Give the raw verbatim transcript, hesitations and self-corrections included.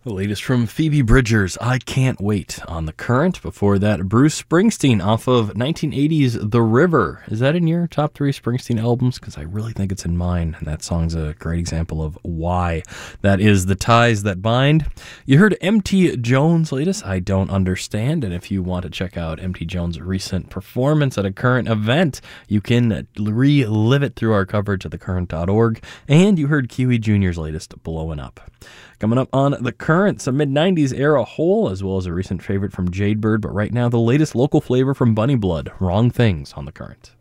The latest from Phoebe Bridgers, I Can't Wait, on The Current. Before that, Bruce Springsteen off of nineteen eighties The River. Is that in your top three Springsteen albums? Because I really think it's in mine, and that song's a great example of why. That is The Ties That Bind. You heard M T Jones' latest, I Don't Understand, and if you want to check out M T Jones' recent performance at a Current event, you can relive it through our coverage at the current dot org. And you heard Kiwi Junior's latest, Blowin' Up. Coming up on The Current, some mid nineties era Hole, as well as a recent favorite from Jadebird, but right now the latest local flavor from Bunny Blood, Wrong Things, on The Current.